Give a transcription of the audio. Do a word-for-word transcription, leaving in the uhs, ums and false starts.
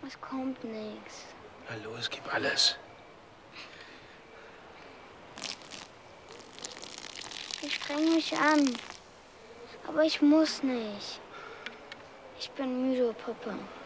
Es kommt nichts. Na los, gib alles. Ich streng mich an. Aber ich muss nicht. Ich bin müde, Papa.